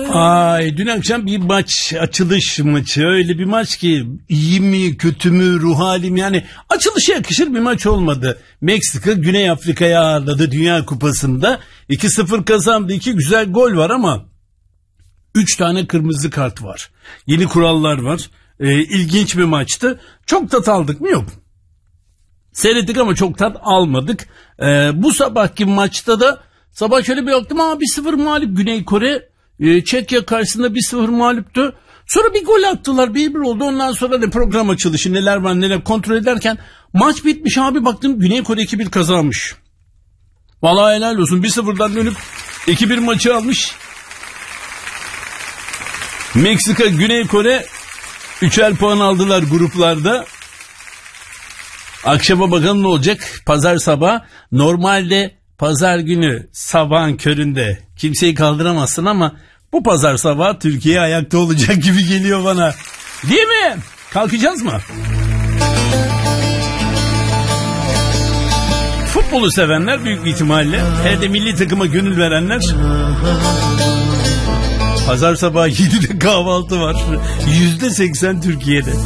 Ay, dün akşam bir maç, açılış maçı, öyle bir maç ki iyi mi kötü mü ruh halim, yani açılışa yakışır bir maç olmadı. Meksika Güney Afrika'ya ağırladı Dünya Kupası'nda, 2-0 kazandı, 2 güzel gol var ama 3 tane kırmızı kart var, yeni kurallar var. İlginç bir maçtı. Çok tat aldık mı? Yok. Seyrettik ama çok tat almadık. Bu sabahki maçta da sabah şöyle bir baktım, 1-0 mağlup Güney Kore. Çekya karşısında 1-0 mağluptu. Sonra bir gol attılar, 1-1 oldu. Ondan sonra da program açılışı, neler var neler kontrol ederken maç bitmiş abi, baktım Güney Kore 2-1 kazanmış. Vallahi helal olsun, 1-0'dan dönüp 2-1 maçı almış. Meksika, Güney Kore 3'er puan aldılar gruplarda. Akşama bakalım ne olacak. Pazar sabah, normalde pazar günü sabahın köründe kimseyi kaldıramazsın ama bu pazar sabah Türkiye ayakta olacak gibi geliyor bana. Değil mi? Kalkacağız mı? Futbolu sevenler büyük bir ihtimalle, hele de milli takıma gönül verenler, pazar sabahı 7'de kahvaltı var. %80 Türkiye'de.